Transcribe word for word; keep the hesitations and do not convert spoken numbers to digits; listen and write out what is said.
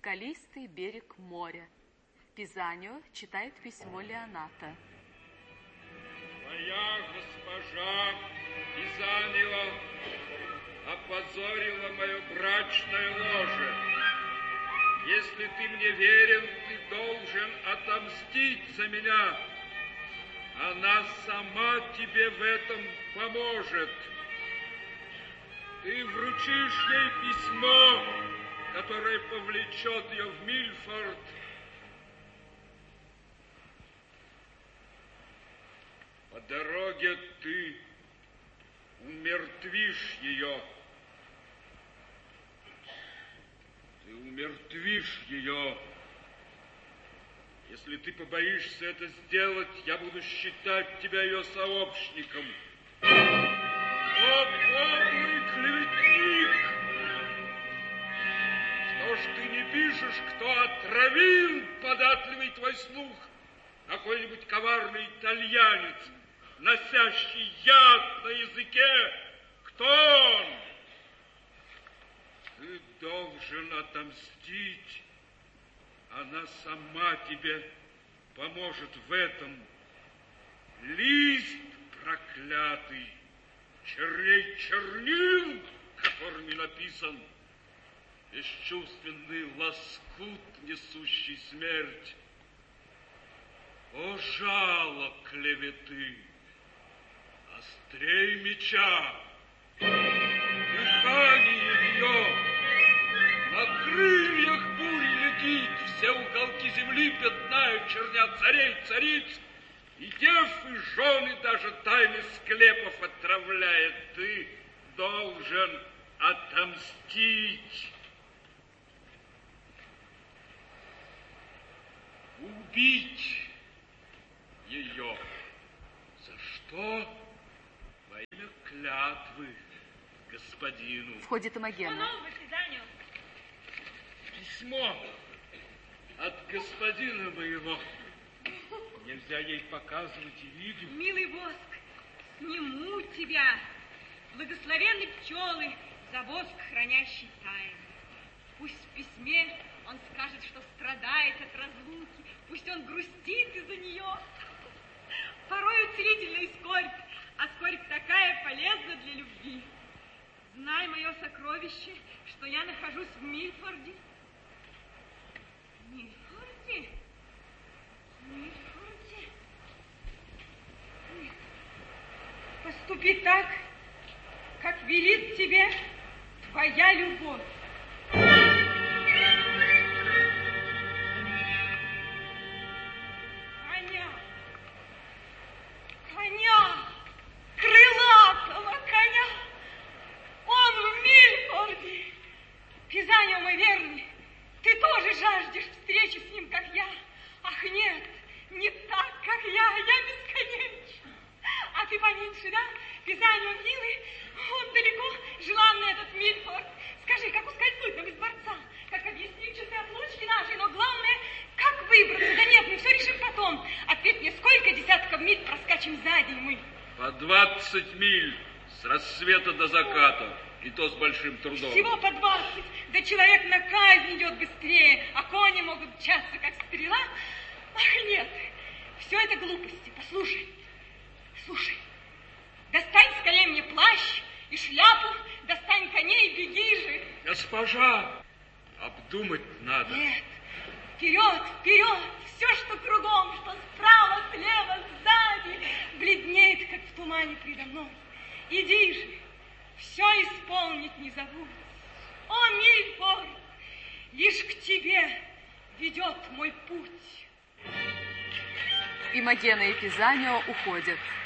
скалистый берег моря. Пизанио читает письмо Леоната. Моя госпожа Пизанио опозорила мое брачное ложе. Если ты мне верен, ты должен отомстить за меня. Она сама тебе в этом поможет. Ты вручишь ей письмо, которое повлечет ее в Мильфорд. По дороге ты умертвишь ее. Ты умертвишь ее. Если ты побоишься это сделать, я буду считать тебя ее сообщником. О, подлый клеветник! Что ж ты не пишешь, кто отравил податливый твой слух? Какой-нибудь коварный итальянец, носящий яд на языке. Кто он? Ты должен отомстить. Она сама тебе поможет в этом. Лист проклятый, черней чернил, которыми написан, бесчувственный лоскут, несущий смерть. О, жало клеветы, острей меча, дыхание ее, на крыльях бурь летит, все уголки земли пятнают черня царей, цариц, и дев, и жены даже тайны склепов отравляет. Ты должен отомстить. Убить ее. За что? Во имя клятвы господину. Входит Имогена. Письмо от господина моего. Нельзя ей показывать и видеть. Милый воск, сниму тебя. Благословенны пчелы за воск, хранящий тайны. Пусть в письме он скажет, что страдает от разлуки. Пусть он грустит из-за нее. Порою целительная скорбь, а скорбь такая полезна для любви. Знай мое сокровище, что я нахожусь в Мильфорде. Мильфорде? Мильфорде? Нет. Поступи так, как велит тебе твоя любовь. Коня, коня, крылатого коня, он в Мильфорде. Пизанио мой верный, ты тоже жаждешь встречи с ним, как я. Ах, нет, не так, как я, я бесконечна. А ты поменьше, да? Пизанио милый, он далеко, желанный этот Мильфорд. Скажи, как ускользнуть нам из дворца? Как объяснить часы отлучки нашей? Но главное, как выбраться? Да нет, мы все решим потом. Ответь мне, сколько десятков миль проскачем за день мы? По двадцать миль с рассвета до заката. И то с большим трудом. Всего по двадцать. Да человек на казнь идет быстрее, а кони могут мчаться, как стрела. Ах, нет, все это глупости. Послушай, слушай. Достань скорее мне плащ и шляпу, достань коней, беги же. Госпожа, обдумать надо. Нет, вперед, вперед, все, что кругом, что справа, слева, сзади, бледнеет, как в тумане предо мной. Иди же, все исполнить не забудь. О, Мильфорд, лишь к тебе ведет мой путь. Имогена и Пизанио уходят.